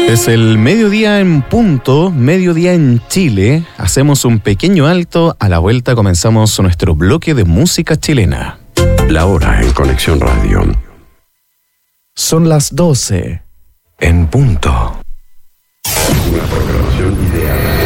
Es el mediodía en punto, mediodía en Chile. Hacemos un pequeño alto, a la vuelta comenzamos nuestro bloque de música chilena. La hora en Conexión Radio. Son las 12 en punto. Una programación ideal.